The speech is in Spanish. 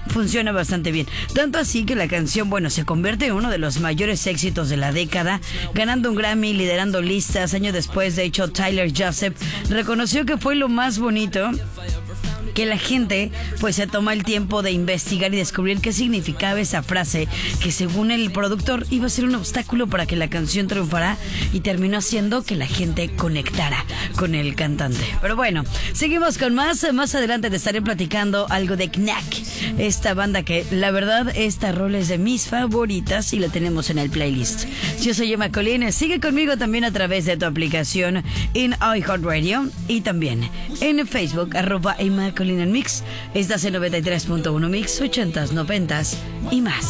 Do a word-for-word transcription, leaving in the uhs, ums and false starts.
funciona bastante bien. Tanto así que la canción, bueno, se convierte en uno de los mayores éxitos de la década, ganando un Grammy, liderando listas. Años después, de hecho, Tyler Joseph reconoció que fue lo más bonito que la gente pues se toma el tiempo de investigar y descubrir qué significaba esa frase, que según el productor iba a ser un obstáculo para que la canción triunfara, y terminó haciendo que la gente conectara con el cantante. Pero bueno, seguimos con más. Más adelante te estaré platicando algo de Knack, esta banda que la verdad esta rola es de mis favoritas y la tenemos en el playlist. Yo soy Emma Colín, sigue conmigo también a través de tu aplicación en iHeartRadio y también en Facebook, arroba Emma Colín en Mix. Estás en noventa y tres punto uno Mix, ochentas, noventas y más.